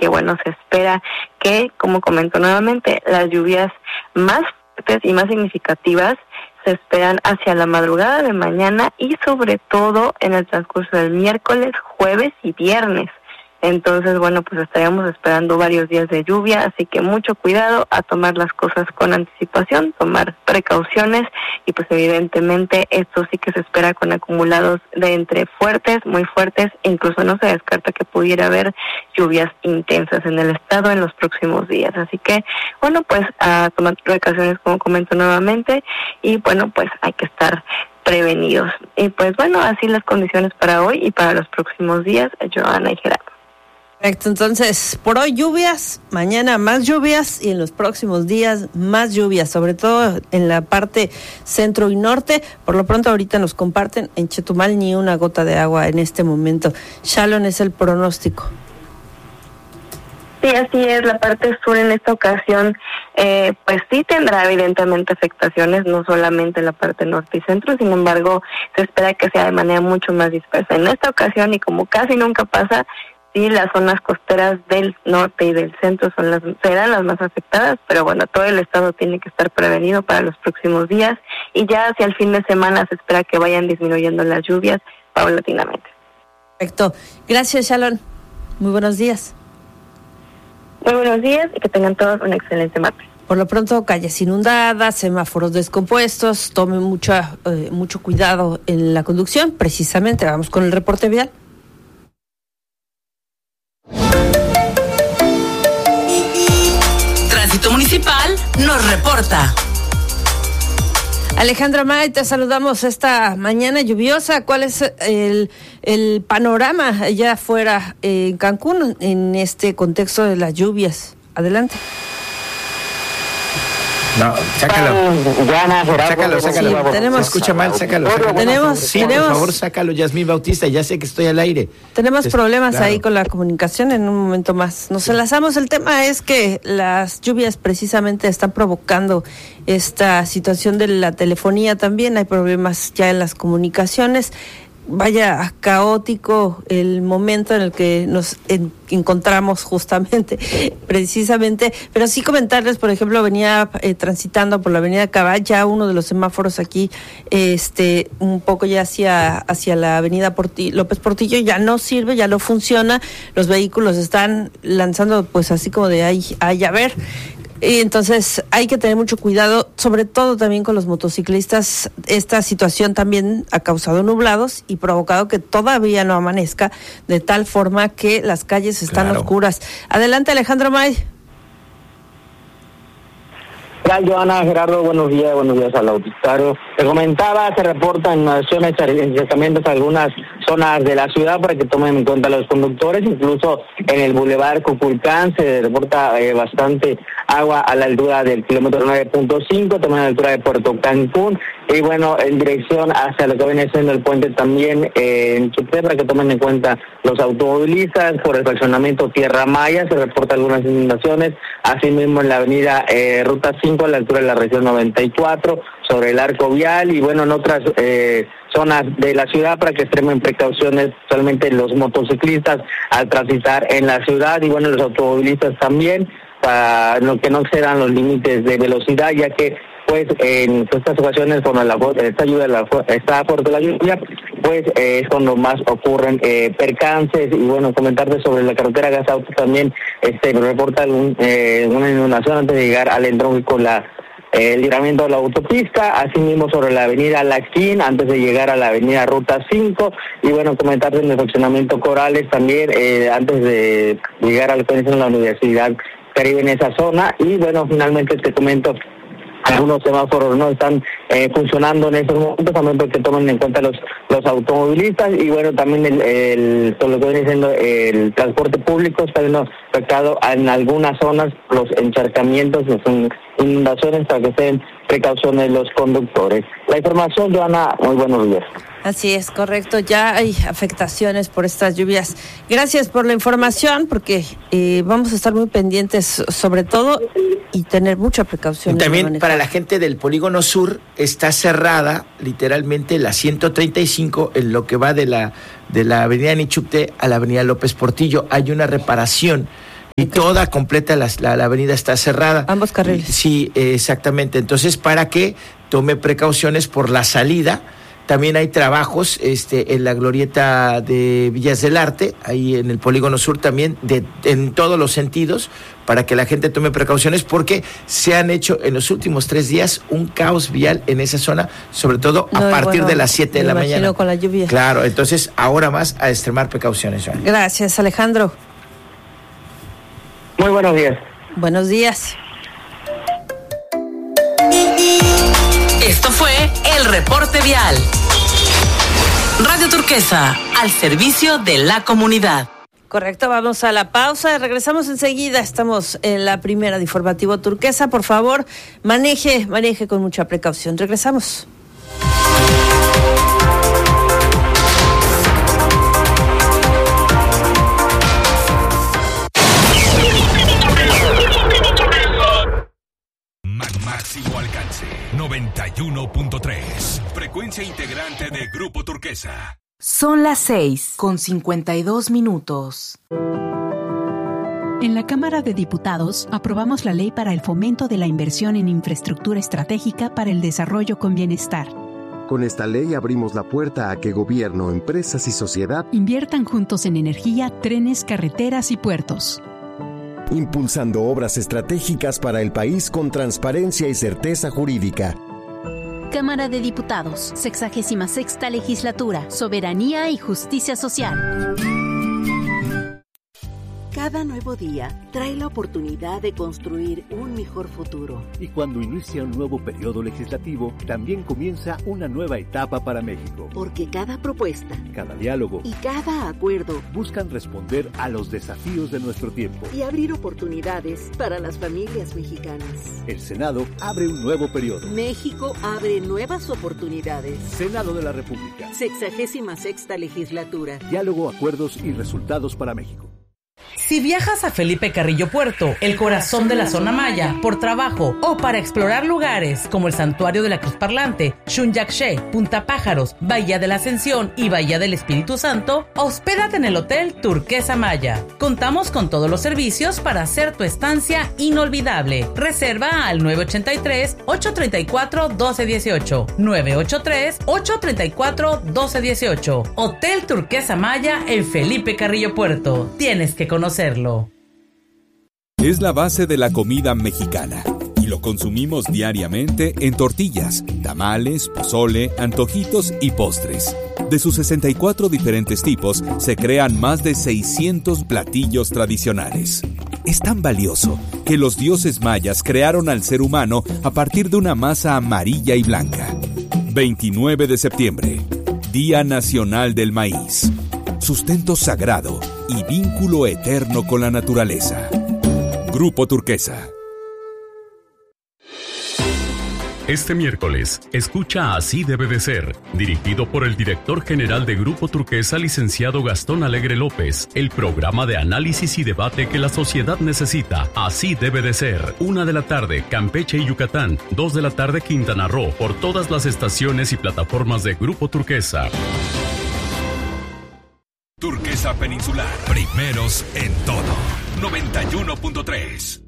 que bueno, se espera que, como comento nuevamente, las lluvias más fuertes y más significativas se esperan hacia la madrugada de mañana y sobre todo en el transcurso del miércoles, jueves y viernes. Entonces, bueno, pues estaríamos esperando varios días de lluvia, así que mucho cuidado a tomar las cosas con anticipación, tomar precauciones y pues evidentemente esto sí que se espera con acumulados de entre fuertes, muy fuertes, e incluso no se descarta que pudiera haber lluvias intensas en el estado en los próximos días. Así que, bueno, pues a tomar precauciones como comento nuevamente y bueno, pues hay que estar prevenidos. Y pues bueno, así las condiciones para hoy y para los próximos días, Joana y Gerardo. Perfecto, entonces por hoy lluvias, mañana más lluvias y en los próximos días más lluvias, sobre todo en la parte centro y norte. Por lo pronto ahorita nos comparten en Chetumal ni una gota de agua en este momento. Shalom, es el pronóstico. Sí, así es, la parte sur en esta ocasión pues sí tendrá evidentemente afectaciones, no solamente la parte norte y centro, sin embargo se espera que sea de manera mucho más dispersa. En esta ocasión, y como casi nunca pasa, sí, las zonas costeras del norte y del centro serán las más afectadas, pero bueno, todo el estado tiene que estar prevenido para los próximos días y ya hacia el fin de semana se espera que vayan disminuyendo las lluvias paulatinamente. Perfecto. Gracias, Shalom. Muy buenos días. Muy buenos días y que tengan todos un excelente martes. Por lo pronto, calles inundadas, semáforos descompuestos, tomen mucho cuidado en la conducción. Precisamente, vamos con el reporte vial. Tránsito Municipal nos reporta. Alejandra May, te saludamos esta mañana lluviosa. ¿Cuál es el panorama allá afuera en Cancún en este contexto de las lluvias? Adelante. No, sácalo. Sácalo. Sí, tenemos, se escucha mal, sácalo. Sí, por favor, sácalo, Yasmín Bautista, ya sé que estoy al aire. Tenemos problemas claro. ahí con la comunicación, en un momento más nos enlazamos. El tema es que las lluvias precisamente están provocando esta situación de la telefonía también, hay problemas ya en las comunicaciones. Vaya caótico el momento en el que nos encontramos justamente, precisamente, pero sí comentarles, por ejemplo, venía transitando por la avenida Cabal, ya uno de los semáforos aquí, un poco ya hacia la avenida López Portillo, ya no sirve, ya no funciona, los vehículos están lanzando pues así como de ahí a ver. Y entonces hay que tener mucho cuidado, sobre todo también con los motociclistas. Esta situación también ha causado nublados y provocado que todavía no amanezca, de tal forma que las calles están oscuras. Adelante, Alejandro May. Hola, Joana, Gerardo, buenos días al auditorio. Te comentaba, se reportan acercamientos a algunas zonas de la ciudad para que tomen en cuenta los conductores, incluso en el Boulevard Cuculcán se reporta bastante agua a la altura del kilómetro 9.5, también a la altura de Puerto Cancún, y bueno, en dirección hacia lo que viene siendo el puente también en Chupé, para que tomen en cuenta los automovilistas. Por el fraccionamiento Tierra Maya se reporta algunas inundaciones, asimismo en la avenida Ruta 5 a la altura de la región 94, sobre el arco vial, y bueno, en otras zonas de la ciudad para que extremen precauciones solamente los motociclistas al transitar en la ciudad, y bueno, los automovilistas también, para que no excedan los límites de velocidad, ya que pues en estas ocasiones cuando está fuerte la lluvia, pues es cuando más ocurren percances. Y bueno, comentarte sobre la carretera Gasauto también reporta una inundación antes de llegar al entronque con el libramiento de la autopista, asimismo sobre la avenida Laquín, antes de llegar a la avenida Ruta 5, y bueno, comentarte en el fraccionamiento Corales también, antes de llegar a la Universidad Caribe en esa zona. Y bueno, finalmente te comento, algunos semáforos no están funcionando en estos momentos, también porque tomen en cuenta los automovilistas, y bueno, también todo lo que viene siendo el transporte público está viendo afectado en algunas zonas, los encharcamientos, las inundaciones, para que estén precauciones los conductores. La información, Joana, muy buenos días. Así es, correcto, ya hay afectaciones por estas lluvias. Gracias por la información, porque vamos a estar muy pendientes sobre todo y tener mucha precaución. Y también para la gente del Polígono Sur está cerrada literalmente la 135 en lo que va de la avenida Nichupte a la avenida López Portillo. Hay una reparación Y toda completa la avenida está cerrada. Ambos carriles. Sí, exactamente. Entonces, para que tome precauciones por la salida. También hay trabajos en la glorieta de Villas del Arte, ahí en el Polígono Sur también, en todos los sentidos, para que la gente tome precauciones, porque se han hecho en los últimos 3 días un caos vial en esa zona, sobre todo a partir de las 7 de la mañana. Con la lluvia. Claro, entonces ahora más a extremar precauciones, Joan. Gracias, Alejandro. Muy buenos días. Buenos días. Esto fue el reporte vial. Radio Turquesa, al servicio de la comunidad. Correcto, vamos a la pausa. Regresamos enseguida. Estamos en la primera de Informativo Turquesa. Por favor, maneje con mucha precaución. Regresamos. Máximo alcance, 91.3. Frecuencia integrante de Grupo Turquesa. Son las 6:52. En la Cámara de Diputados aprobamos la ley para el fomento de la inversión en infraestructura estratégica para el desarrollo con bienestar. Con esta ley abrimos la puerta a que gobierno, empresas y sociedad inviertan juntos en energía, trenes, carreteras y puertos. Impulsando obras estratégicas para el país con transparencia y certeza jurídica. Cámara de Diputados, 66ª Legislatura, Soberanía y Justicia Social. Cada nuevo día trae la oportunidad de construir un mejor futuro. Y cuando inicia un nuevo periodo legislativo, también comienza una nueva etapa para México. Porque cada propuesta, cada diálogo y cada acuerdo buscan responder a los desafíos de nuestro tiempo y abrir oportunidades para las familias mexicanas. El Senado abre un nuevo periodo. México abre nuevas oportunidades. Senado de la República. 66ª Legislatura. Diálogo, acuerdos y resultados para México. Si viajas a Felipe Carrillo Puerto, el corazón de la zona maya, por trabajo o para explorar lugares como el Santuario de la Cruz Parlante, Xunyaxché, Punta Pájaros, Bahía de la Ascensión y Bahía del Espíritu Santo, hospédate en el Hotel Turquesa Maya. Contamos con todos los servicios para hacer tu estancia inolvidable. Reserva al 983-834-1218. 983-834-1218. Hotel Turquesa Maya en Felipe Carrillo Puerto. Tienes que conocerlo. Es la base de la comida mexicana y lo consumimos diariamente en tortillas, tamales, pozole, antojitos y postres. De sus 64 diferentes tipos, se crean más de 600 platillos tradicionales. Es tan valioso que los dioses mayas crearon al ser humano a partir de una masa amarilla y blanca. 29 de septiembre, Día Nacional del Maíz. Sustento sagrado y vínculo eterno con la naturaleza. Grupo Turquesa. Este miércoles, escucha Así debe de ser, dirigido por el director general de Grupo Turquesa, licenciado Gastón Alegre López, el programa de análisis y debate que la sociedad necesita. Así debe de ser. 1 de la tarde, Campeche y Yucatán. 2 de la tarde, Quintana Roo, por todas las estaciones y plataformas de Grupo Turquesa. Turquesa Peninsular, primeros en todo. 91.3.